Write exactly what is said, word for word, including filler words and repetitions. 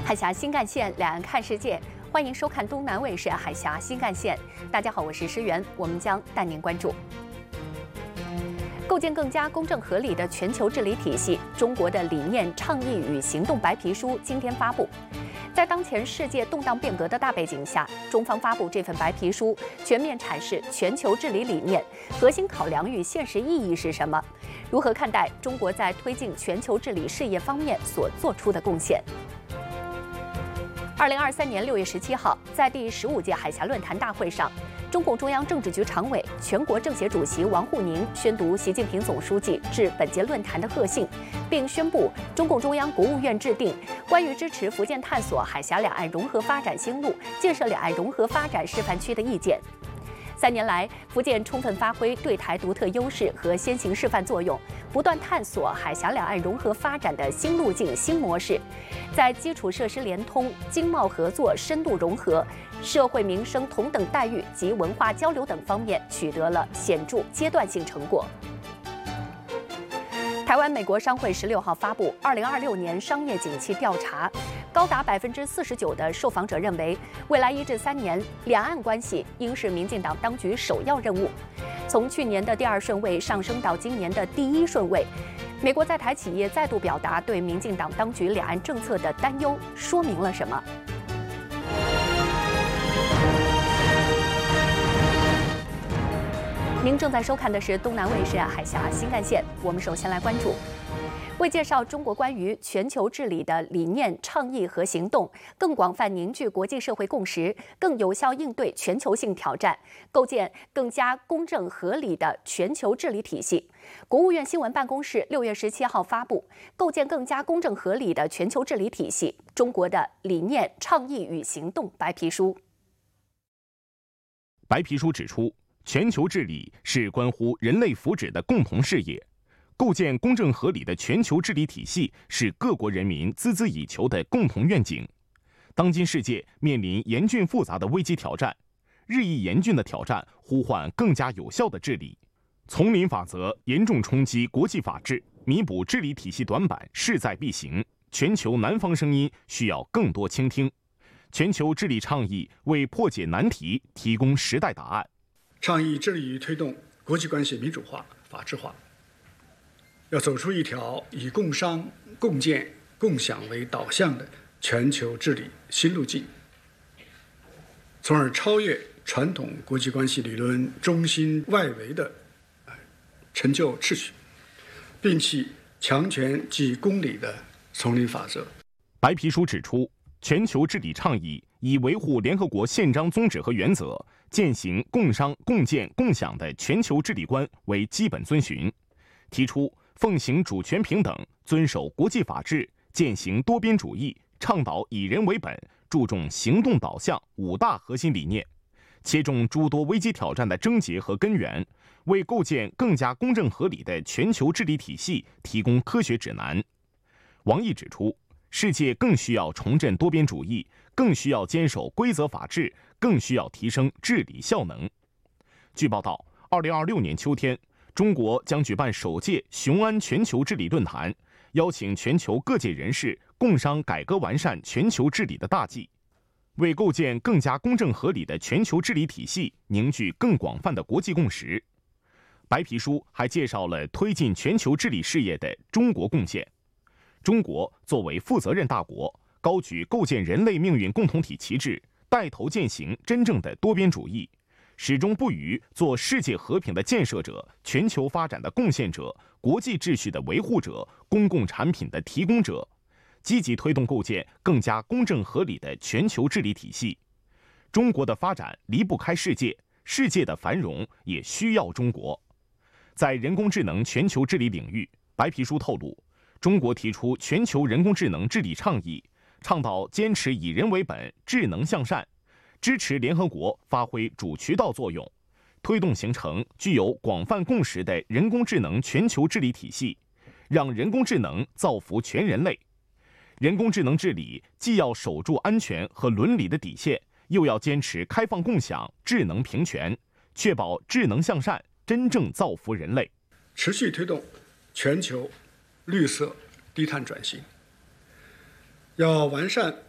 海峡新干线，两岸看世界，欢迎收看东南卫视海峡新干线。大家好，我是诗媛，我们将带您关注构建更加公正合理的全球治理体系。中国的理念、倡议与行动白皮书今天发布。在当前世界动荡变革的大背景下，中方发布这份白皮书，全面阐释全球治理理念、核心考量与现实意义是什么，如何看待中国在推进全球治理事业方面所做出的贡献。二零二三年六月十七号，在第十五届海峡论坛大会上，中共中央政治局常委、全国政协主席王沪宁宣读习近平总书记致本届论坛的贺信，并宣布中共中央、国务院制定关于支持福建探索海峡两岸融合发展新路、建设两岸融合发展示范区的意见。三年来，福建充分发挥对台独特优势和先行示范作用，不断探索海峡两岸融合发展的新路径、新模式，在基础设施联通、经贸合作深度融合、社会民生同等待遇及文化交流等方面取得了显著阶段性成果。台湾美国商会十六号发布二零二六年商业景气调查，高达百分之四十九的受访者认为，未来一至三年两岸关系应是民进党当局首要任务。从去年的第二顺位上升到今年的第一顺位，美国在台企业再度表达对民进党当局两岸政策的担忧，说明了什么？您正在收看的是东南卫视海峡新干线。我们首先来关注，为介绍中国关于全球治理的理念、倡议和行动，更广泛凝聚国际社会共识，更有效应对全球性挑战，构建更加公正合理的全球治理体系。国务院新闻办公室六月十七号发布《构建更加公正合理的全球治理体系：中国的理念、倡议与行动》白皮书。 白皮书指出，全球治理是关乎人类福祉的共同事业，构建公正合理的全球治理体系是各国人民孜孜以求的共同愿景。当今世界面临严峻复杂的危机挑战，日益严峻的挑战呼唤更加有效的治理。丛林法则严重冲击国际法治，弥补治理体系短板势在必行。全球南方声音需要更多倾听。全球治理倡议为破解难题提供时代答案。 倡议致力于推动国际关系民主化、法治化，要走出一条以共商、共建、共享为导向的全球治理新路径，从而超越传统国际关系理论中心外围的陈旧秩序，摒弃强权即公理的丛林法则。 白皮书指出，全球治理倡议以维护联合国宪章宗旨和原则，践行共商、共建、共享的全球治理观为基本遵循，提出奉行主权平等、遵守国际法治、践行多边主义、倡导以人为本、注重行动导向五大核心理念，切中诸多危机挑战的症结和根源，为构建更加公正合理的全球治理体系提供科学指南。王毅指出，世界更需要重振多边主义，更需要坚守规则法治，更需要提升治理效能。据报道，二零二六年秋天，中国将举办首届雄安全球治理论坛，邀请全球各界人士共商改革完善全球治理的大计，为构建更加公正合理的全球治理体系凝聚更广泛的国际共识。白皮书还介绍了推进全球治理事业的中国贡献。中国作为负责任大国，高举构建人类命运共同体旗帜，带头践行真正的多边主义，始终不渝做世界和平的建设者、全球发展的贡献者、国际秩序的维护者、公共产品的提供者，积极推动构建更加公正合理的全球治理体系。中国的发展离不开世界，世界的繁荣也需要中国。在人工智能全球治理领域，白皮书透露，中国提出全球人工智能治理倡议，倡导坚持以人为本、智能向善，支持联合国发挥主渠道作用，推动形成具有广泛共识的人工智能全球治理体系，让人工智能造福全人类。人工智能治理既要守住安全和伦理的底线，又要坚持开放共享、智能平权，确保智能向善真正造福人类。 持续推动全球绿色低碳转型，要完善